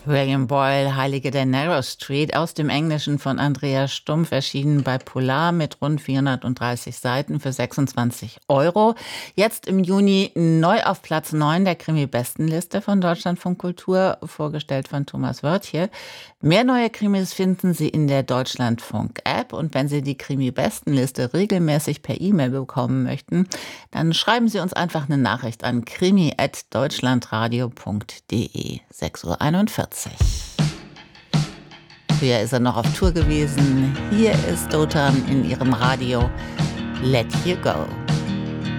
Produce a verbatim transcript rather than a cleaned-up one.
William Boyle, Heilige der Narrow Street, aus dem Englischen von Andreas Stumpf, erschienen bei Polar mit rund vierhundertdreißig Seiten für sechsundzwanzig Euro. Jetzt im Juni neu auf Platz neun der Krimi-Bestenliste von Deutschlandfunk Kultur, vorgestellt von Thomas Wörtje. Mehr neue Krimis finden Sie in der Deutschlandfunk-App, und wenn Sie die Krimi-Bestenliste regelmäßig per E-Mail bekommen möchten, dann schreiben Sie uns einfach eine Nachricht an krimi at deutschlandradio punkt de. sechs Uhr einundvierzig. Früher ist er noch auf Tour gewesen. Hier ist Dotan in ihrem Radio Let You Go.